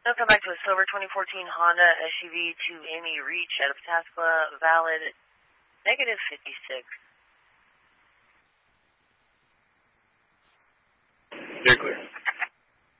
Now come back to a silver 2014 Honda SUV to Amy Reach out of Pataskala, valid negative 56. You're clear.